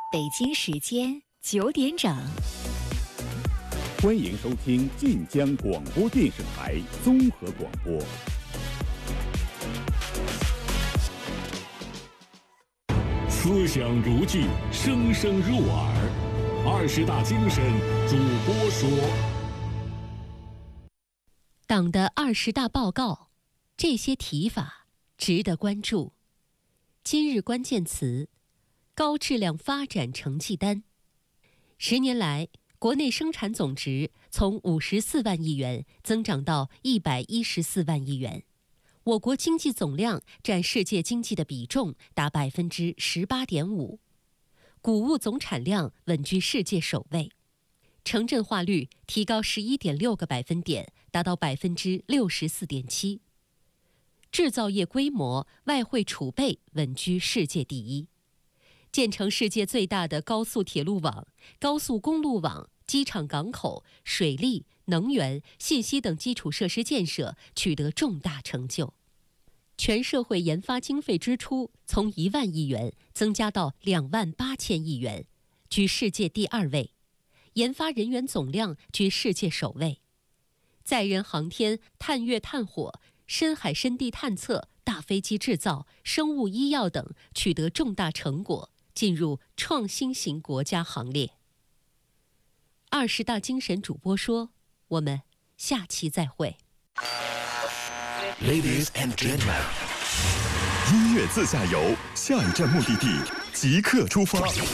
北京时间9点整， 欢迎收听晋江广播电视台综合广播。 思想如炬，声声入耳。20大精神主播说， 党的20大报告，这些提法值得关注。今日关键词：高质量发展成绩单。10年来，国内生产总值从54万亿元增长到114万亿元，我国经济总量占世界经济的比重达18.5%，谷物总产量稳居世界首位，城镇化率提高11.6个百分点，达到64.7%，制造业规模、外汇储备稳居世界第一，建成世界最大的高速铁路网、高速公路网、机场港口、水利、能源、信息等基础设施建设取得重大成就。全社会研发经费支出从1万亿元增加到2万8千亿元，居世界第2位，研发人员总量居世界首位。载人航天、探月探火、深海深地探测、大飞机制造、生物医药等取得重大成果，进入创新型国家行列。20大精神主播说，我们下期再会。 Ladies and gentlemen， 音乐自驾游，下一站目的地即刻出发。